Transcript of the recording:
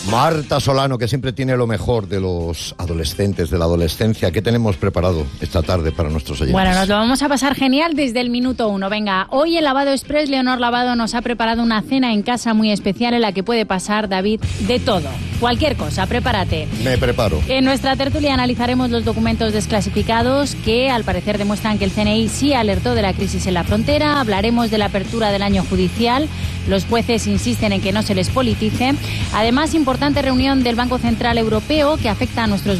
Marta Solano, que siempre tiene lo mejor de los adolescentes, de la adolescencia. ¿Qué tenemos preparado esta tarde para nuestros oyentes? Bueno, nos lo vamos a pasar genial desde el minuto 1. Venga, hoy en Lavado Express, Leonor Lavado nos ha preparado una cena en casa muy especial en la que puede pasar, David, de todo. Cualquier cosa, prepárate. Me preparo. En nuestra tertulia analizaremos los documentos desclasificados que, al parecer, demuestran que el CNI sí alertó de la crisis en la frontera. Hablaremos de la apertura del año judicial. Los jueces insisten en que no se les politice. Además, importante reunión del Banco Central Europeo que afecta a nuestros